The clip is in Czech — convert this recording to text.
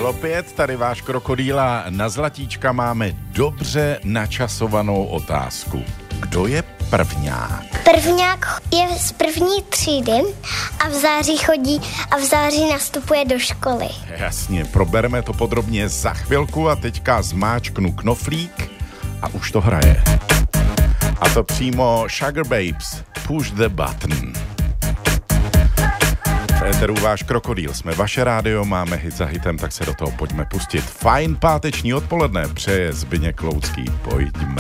Bylo 5, tady váš krokodýla. Na Zlatíčka máme dobře načasovanou otázku. Kdo je prvňák? Prvňák je z první třídy a v září nastupuje do školy. Jasně, probereme to podrobně za chvilku a teďka zmáčknu knoflík a už to hraje. A to přímo Sugar Babes, Push the Button. V éteru váš krokodýl, jsme vaše rádio, máme hit za hitem, tak se do toho pojďme pustit. Fajn páteční odpoledne, přeje Zbyněk Loucký, pojďme.